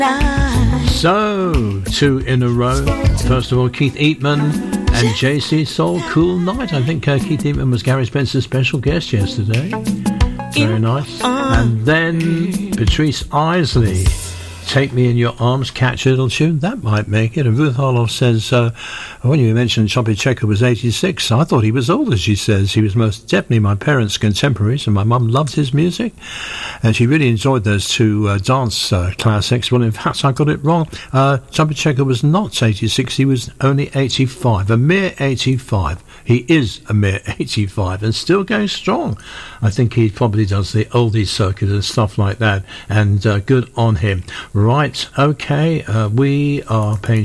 So, 2 in a row. First of all, Keith Eatman and JC Soul, Cool Night. I think Keith Eatman was Gary Spencer's special guest yesterday. Very nice. And then Patrice Isley, Take Me in Your Arms, catchy little tune. That might make it. And Ruth Harloff says, when you mentioned Choppy Checker was 86, I thought he was older, she says. He was most definitely my parents' contemporaries, and my mum loved his music. And she really enjoyed those two dance classics. Well, in fact, I got it wrong. Choppy Checker was not 86, he was only 85, a mere 85. He is a mere 85 and still going strong. I think he probably does the oldies circuit and stuff like that, and good on him. Right, okay, we are paying